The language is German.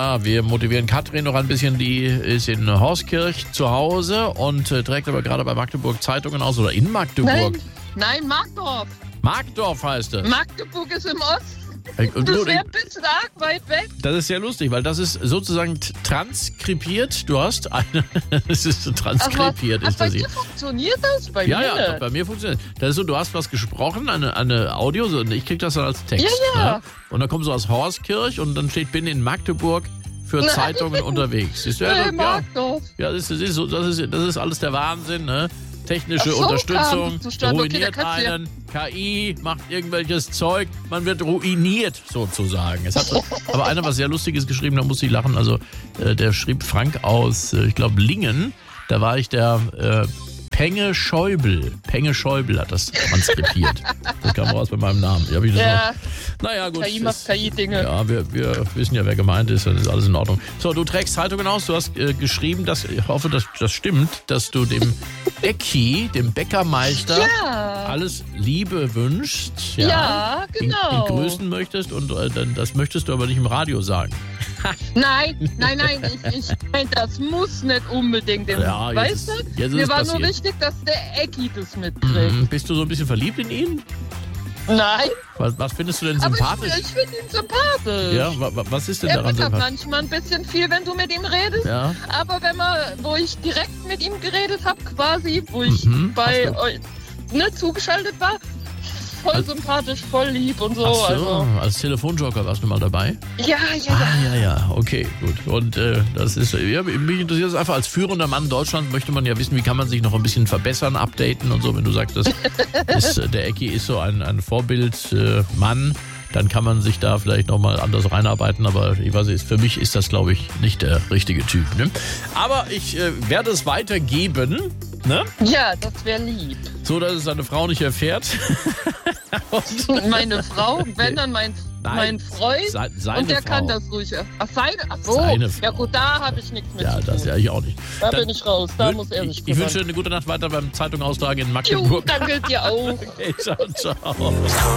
Ja, wir motivieren Katrin noch ein bisschen. Die ist in Horskirch zu Hause und trägt aber gerade bei Magdeburg Zeitungen aus. Oder in Magdeburg? Nein, Markdorf. Markdorf heißt es. Magdeburg ist im Osten. Und Das wäre ein bisschen arg weit weg. Das ist sehr lustig, weil das ist sozusagen transkribiert. Du hast eine. Es ist transkribiert. Ach, ist bei das dir hier. funktioniert das? Bei Ja, mir ja, nicht. bei mir funktioniert das. Das ist so, du hast was gesprochen, eine Audio, so, und ich krieg das dann als Text. Ja. Ne? Und dann kommst du aus Horskirch und dann steht, bin in Magdeburg für Zeitungen unterwegs. Siehst du, ja, Markdorf. ja, das ist alles der Wahnsinn, ne? Technische Ach so, Unterstützung kam zustande. Okay, ruiniert da kannst du ja- einen, KI macht irgendwelches Zeug, man wird ruiniert sozusagen. Es hat aber einer was sehr Lustiges geschrieben, da muss ich lachen, also der schrieb Frank aus, ich glaube Lingen, da war ich der Penge Schäuble hat das transkribiert. Das kam raus bei meinem Namen. Hab ich das Ja, auch. Naja, gut. KI macht KI-Dinge. Ja, wir wissen ja, wer gemeint ist, dann ist alles in Ordnung. So, du trägst Zeitungen aus, du hast geschrieben, ich hoffe, dass das stimmt, dass du dem Ecki, dem Bäckermeister, Ja. alles Liebe wünschst. Ja, genau. Ihn grüßen möchtest und das möchtest du aber nicht im Radio sagen. Nein, ich meine, das muss nicht unbedingt. Ja, Weißt jetzt du? ist Mir es war passiert. nur wichtig, dass der Ecki das mitkriegt. Bist du so ein bisschen verliebt in ihn? Nein, Was findest du denn aber sympathisch? ich finde ihn sympathisch. Ja, was ist denn Er daran meckert sympathisch? manchmal ein bisschen viel, wenn du mit ihm redest. Ja. Aber wo ich direkt mit ihm geredet habe, quasi, wo ich Hast bei du- euch zugeschaltet war, voll sympathisch, voll lieb und so. Ach so, Also. als Telefonjoker warst du mal dabei? Ja. Ja, okay, gut. Und das ist, ja, mich interessiert es einfach, als führender Mann Deutschlands möchte man ja wissen, wie kann man sich noch ein bisschen verbessern, updaten und so. Wenn du sagst, der Ecki ist so ein Vorbildmann, dann kann man sich da vielleicht nochmal anders reinarbeiten. Aber ich weiß nicht, für mich ist das, glaube ich, nicht der richtige Typ. Ne? Aber ich werde es weitergeben, ne? Ja, das wäre lieb. So, dass es seine Frau nicht erfährt. Meine Frau, wenn dann mein Freund. Seine und der Frau. kann das ruhig. Ach so. Seine Frau. Ja gut, da habe ich nichts mit Ja, zu das tun. ja ich auch nicht. Da Dann bin ich raus, da muss er sich Ich kümmern. wünsche dir eine gute Nacht weiter beim Zeitung austragen in Jo, Magdeburg. danke dir auch. Okay, ciao, ciao.